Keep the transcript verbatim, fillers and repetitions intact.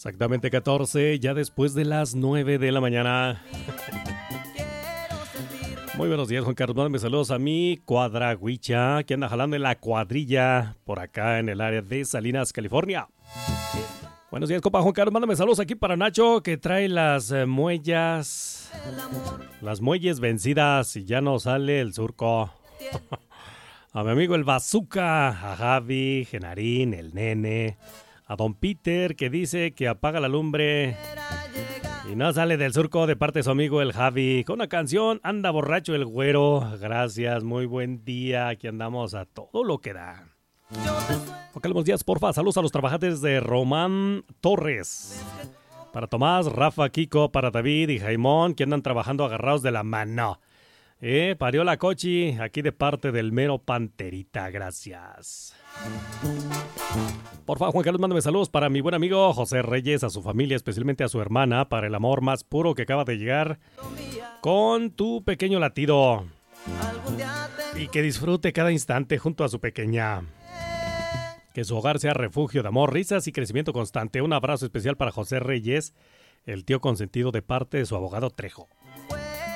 Exactamente catorce, ya después de las nueve de la mañana. Muy buenos días, Juan Carlos. Mándame saludos a mi cuadraguicha, que anda jalando en la cuadrilla por acá en el área de Salinas, California. Buenos días, compa Juan Carlos. Mándame saludos aquí para Nacho, que trae las eh, muellas, las muelles vencidas y ya no sale el surco. A mi amigo el Bazooka, a Javi, Genarín, el Nene, a Don Peter, que dice que apaga la lumbre y no sale del surco, de parte de su amigo el Javi, con una canción, Anda borracho el güero. Gracias, muy buen día, aquí andamos a todo lo que da. Ok, buenos días, porfa, saludos a los trabajadores de Román Torres. Para Tomás, Rafa, Kiko, para David y Jaimón, que andan trabajando agarrados de la mano. Eh, parió la cochi, aquí de parte del mero Panterita, gracias. Por favor, Juan Carlos, mándame saludos para mi buen amigo José Reyes, a su familia, especialmente a su hermana, para el amor más puro que acaba de llegar con tu pequeño latido. Y que disfrute cada instante junto a su pequeña. Que su hogar sea refugio de amor, risas y crecimiento constante. Un abrazo especial para José Reyes, el tío consentido de parte de su abogado Trejo.